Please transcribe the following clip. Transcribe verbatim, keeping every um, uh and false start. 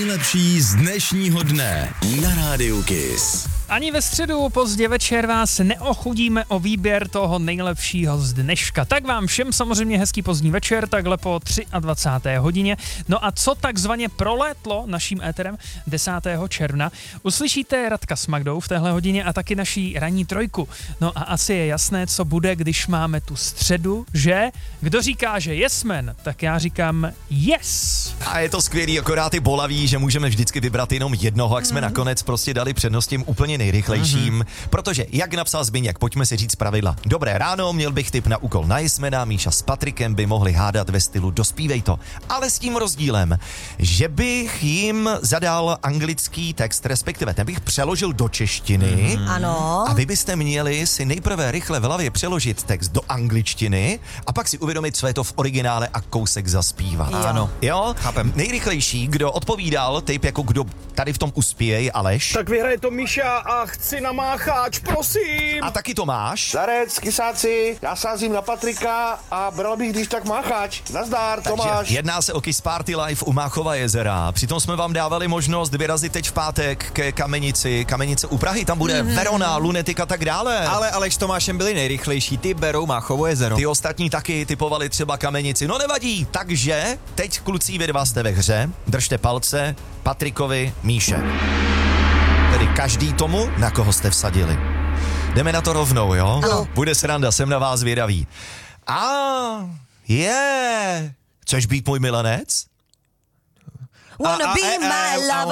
nejlepší z dnešního dne na Rádiu Kiss. Ani ve středu pozdě večer vás neochudíme o výběr toho nejlepšího z dneška. Tak vám všem samozřejmě hezký pozdní večer, takhle po dvacáté třetí hodině. No a co takzvaně prolétlo naším éterem desátého června? Uslyšíte Radka s Magdou v téhle hodině a taky naší ranní trojku. No a asi je jasné, co bude, když máme tu středu, že? Kdo říká, že yes man, tak já říkám yes. A je to skvělý, akorát i bolavý, že můžeme vždycky vybrat jenom jednoho, jak jsme mm. nakonec prostě dali přednost těm úplně nejrychlejším, mm-hmm. protože, jak napsal Zbyněk, pojďme si říct pravidla. Dobré ráno, měl bych tip na úkol na Jesmena, Míša s Patrikem by mohli hádat ve stylu dospívej to, ale s tím rozdílem, že bych jim zadal anglický text, respektive ten bych přeložil do češtiny. Mm. Ano. A vy byste měli si nejprve rychle v hlavě přeložit text do angličtiny a pak si uvědomit, co je to v originále a kousek zaspívat. Jo. Ano. Jo? Chápem. Nejrychlejší, kdo odpovídal, typ jako kdo tady v tom uspěje, je Aleš. Tak vyhraje to Míša a chci na mácháč, prosím. A taky Tomáš. Zarec, kysáci, já sázím na Patrika a bral bych když tak mácháč. Nazdar, Tomáš. Takže jedná se o Kiss Party Live u Máchova jezera. Přitom jsme vám dávali možnost vyrazit teď v pátek ke Kamenici. Kamenice u Prahy, tam bude mm-hmm. Verona, Lunetik a tak dále. Ale Aleš s Tomášem byli nejrychlejší, ty berou Máchovo jezero. Ty ostatní taky typovali třeba Kamenici. No nevadí, takže teď kluci vy dva jste ve hře. Držte palce Patrikovi, Míše. Tedy každý tomu, na koho jste vsadili. Jdeme na to rovnou, jo? Ano. Bude sranda, jsem na vás zvědavý. A je. Yeah. Chceš být můj milenec? Wanna A- a- be a- a- my a- lover.